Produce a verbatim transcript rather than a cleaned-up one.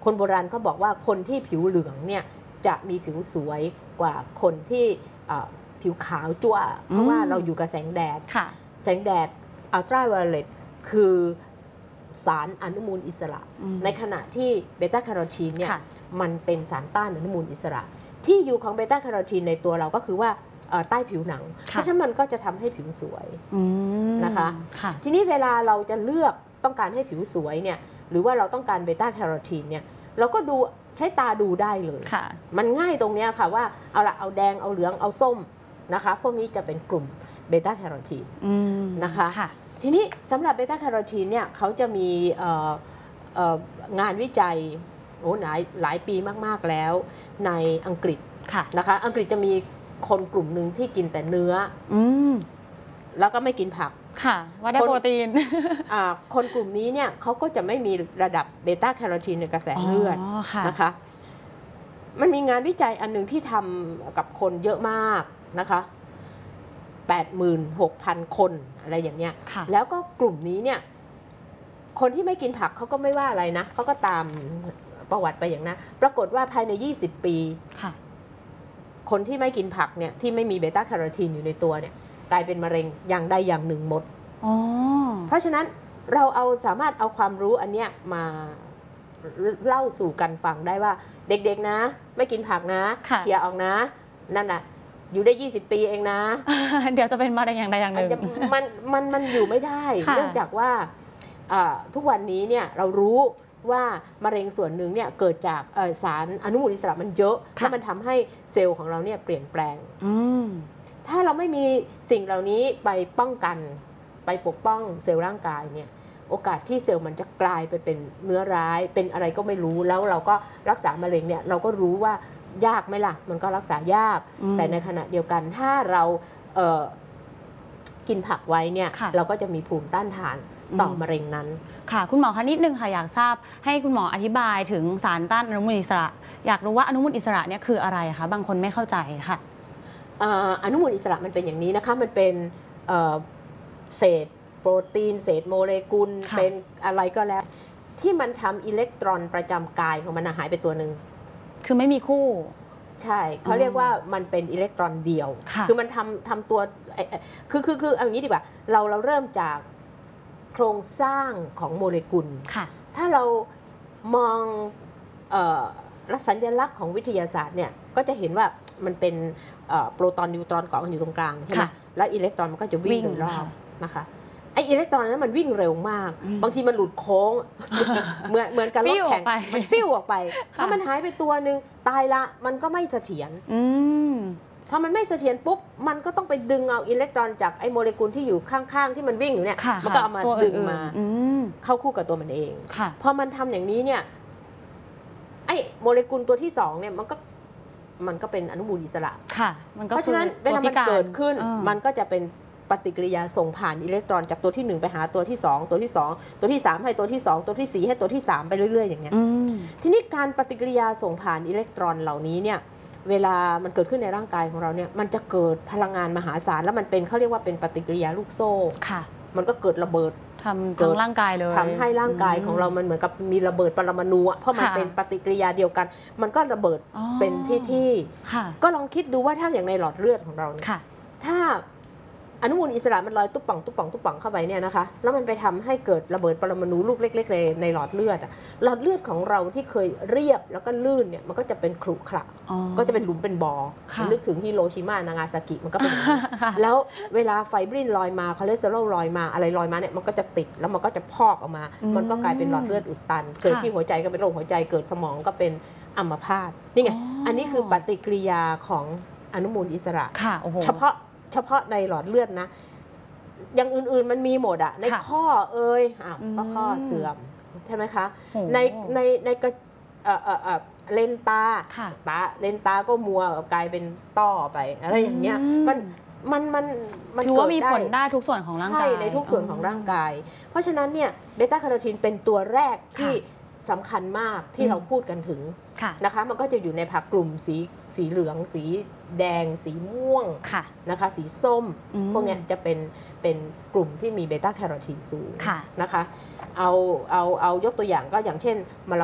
คนโบราณเขาบอกว่าคนที่ผิวเหลืองเนี่ยจะมีผิวสวยกว่าคนที่ผิวขาวจั่วเพราะว่าเราอยู่กับแสงแดดแสงแดดอัลตราไวโอเลตคือสารอนุมูลอิสระในขณะที่เบต้าแคโรทีนเนี่ยมันเป็นสารต้านอนุมูลอิสระที่อยู่ของเบต้าแคโรทีนในตัวเราก็คือว่าใต้ผิวหนังเพราะฉะนั้นมันก็จะทำให้ผิวสวยนะคะทีนี้เวลาเราจะเลือกต้องการให้ผิวสวยเนี่ยหรือว่าเราต้องการเบต้าแคโรทีนเนี่ยเราก็ดูใช้ตาดูได้เลยมันง่ายตรงนี้ค่ะว่าเอาละเอาแดงเอาเหลืองเอาส้มนะคะพวกนี้จะเป็นกลุ่มเบต้าแคโรทีนนะคะทีนี้สำหรับเบต้าแคโรทีนเนี่ยเขาจะมีงานวิจัยโอ้หลายหลายปีมากๆแล้วในอังกฤษนะคะอังกฤษจะมีคนกลุ่มหนึ่งที่กินแต่เนื้อแล้วก็ไม่กินผักค่ะว่าได้โปรตีนคนกลุ่มนี้เนี่ยเขาก็จะไม่มีระดับเบต้าแคโรทีนในกระแสเลือดนะคะมันมีงานวิจัยอันหนึ่งที่ทำกับคนเยอะมากนะคะ แปดหมื่นหกพัน คนอะไรอย่างเงี้ยแล้วก็กลุ่มนี้เนี่ยคนที่ไม่กินผักเขาก็ไม่ว่าอะไรนะเขาก็ตามประวัติไปอย่างนั้นปรากฏว่าภายในยี่สิบปีคนที่ไม่กินผักเนี่ยที่ไม่มีเบต้าแคโรทีนอยู่ในตัวเนี่ยกลายเป็นมะเร็งอย่างใดอย่างหนึ่งหมดเพราะฉะนั้นเราเอาสามารถเอาความรู้อันเนี้ยมาเล่าสู่กันฟังได้ว่าเด็กๆนะไม่กินผักนะเขี่ยออกนะนั่นน่ะอยู่ได้ยี่สิบปีเองนะเดี๋ยวจะเป็นมะเร็งอย่างใดอย่างหนึ่งมันมันมันอยู่ไม่ได้เนื่องจากว่าทุกวันนี้เนี่ยเรารู้ว่ามะเร็งส่วนหนึ่งเนี่ยเกิดจากสารอนุมูลอิสระมันเยอะแล้วมันทำให้เซลล์ของเราเนี่ยเปลี่ยนแปลงถ้าเราไม่มีสิ่งเหล่านี้ไปป้องกันไปปกป้องเซลล์ร่างกายเนี่ยโอกาสที่เซลล์มันจะกลายไปเป็นเนื้อร้ายเป็นอะไรก็ไม่รู้แล้วเราก็รักษามะเร็งเนี่ยเราก็รู้ว่ายากไหมล่ะมันก็รักษายากแต่ในขณะเดียวกันถ้าเราเอ่อกินผักไว้เนี่ยเราก็จะมีภูมิต้านทานต่อมะเร็งนั้นค่ะคุณหมอคะนิดนึงค่ะอยากทราบให้คุณหมออธิบายถึงสารต้านอนุมูลอิสระอยากรู้ว่าอนุมูลอิสระเนี่ยคืออะไรคะบางคนไม่เข้าใจค่ะอนุมูลอิสระมันเป็นอย่างนี้นะคะมันเป็นเศษโปรตีนเศษโมเลกุลเป็นอะไรก็แล้วที่มันทำอิเล็กตรอนประจำกายของมันหายไปตัวหนึ่งคือไม่มีคู่ใช่เขาเรียกว่ามันเป็นอิเล็กตรอนเดียวคือมันทำทำตัวคือคือคือเอาอย่างนี้ดีกว่าเราเราเริ่มจากโครงสร้างของโมเลกุลถ้าเรามองสัญลักษณ์ของวิทยาศาสตร์เนี่ยก็จะเห็นว่ามันเป็นโปรตอนนิวตรอนเกาะกันอยู่ตรงกลางใช่ไหมแล้วอิเล็กตรอนมันก็จะวิ่งโดยรอบนะคะไออิเล็กตรอนนั้นมันวิ่งเร็วมากบางทีมันหลุดโค้งเหมือนเหมือนกับรถแข่งมันฟิวออกไปถ้ามันหายไปตัวหนึ่งตายละมันก็ไม่เสถียรพอมันไม่เสถียรปุ๊บมันก็ต้องไปดึงเอาอิเล็กตรอนจากไอโมเลกุลที่อยู่ข้างๆที่มันวิ่งอยู่เนี่ยมันก็เอามาดึงมาเข้าคู่กับตัวมันเองพอมันทำอย่างนี้เนี่ยไอโมเลกุลตัวที่สองเนี่ยมันก็มันก็เป็นอนุมูลอิสระเพราะฉะนั้นเวลามันเกิดขึ้นมันก็จะเป็นปฏิกิริยาส่งผ่านอิเล็กตรอนจากตัวที่หนึ่งไปหาตัวที่สองตัวที่สองตัวที่สามให้ตัวที่สองตัวที่สี่ให้ตัวที่สามไปเรื่อยๆอย่างเงี้ยทีนี้การปฏิกิริยาส่งผ่านอิเล็กตรอนเหล่านี้เนี่ยเวลามันเกิดขึ้นในร่างกายของเราเนี่ยมันจะเกิดพลังงานมหาศาลแล้วมันเป็นเขาเรียกว่าเป็นปฏิกิริยาลูกโซ่ค่ะมันก็เกิดระเบิดทำทั้งร่างกายเลยทำให้ร่างกายของเรามันเหมือนกับมีระเบิดปรมาณูเพราะมันเป็นปฏิกิริยาเดียวกันมันก็ระเบิดเป็นที่ๆก็ลองคิดดูว่าถ้าอย่างในหลอดเลือดของเราเนี่ยถ้าอนุมูลอิสระมันลอยตุ๊บป่องตุ๊บป่องตุ๊บป่องเข้าไปเนี่ยนะคะแล้วมันไปทำให้เกิดระเบิดปรมาณูลูกเล็กๆเลยในหลอดเลือดหลอดเลือดของเราที่เคยเรียบแล้วก็ลื่นเนี่ยมันก็จะเป็นขรุขระก็จะเป็นหลุมเป็นบ่อนึกถึงฮิโรชิมานางาซากิมันก็เป็นแล้วเวลาไฟบรินลอยมาคอเลสเตอรอลลอยมาอะไรลอยมาเนี่ยมันก็จะติดแล้วมันก็จะพอกออกมามันก็กลายเป็นหลอดเลือดอุดตันเกิดที่หัวใจก็เป็นโรคหัวใจเกิดสมองก็เป็นอัมพาตนี่ไงอันนี้คือปฏิกิริยาของอนุมูลอิสระเฉพาะเฉพาะในหลอดเลือดนะอย่างอื่นๆมันมีหมดอะในข้อเอ่ยอ่ะก็ข้อเสื่อมใช่ไหมคะในในในกระเอ่อเอ่อเลนตาตาเลนตาก็มัวกลายเป็นต้อไปอะไรอย่างเงี้ยมันมันมันมันถือว่ามีผลได้ทุกส่วนของร่างกายในทุกส่วนของร่างกายเพราะฉะนั้นเนี่ยเบต้าแคโรทีนเป็นตัวแรกที่สำคัญมากที่เราพูดกันถึงนะคะมันก็จะอยู่ในผักกลุ่มสีสีเหลืองสีแดงสีม่วงนะคะสีส้มพวกนี้จะเป็นเป็นกลุ่มที่มีเบต้าแคโรทีนสูงนะคะเอาเอาเอายกตัวอย่างก็อย่างเช่นมะละ